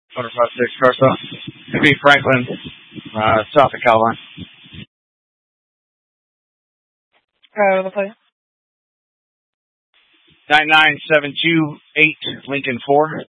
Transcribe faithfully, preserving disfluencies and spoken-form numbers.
four five six Carso. It'd be Franklin, uh, south of Caroline. Uh, the play. nine nine seven two eight Lincoln four.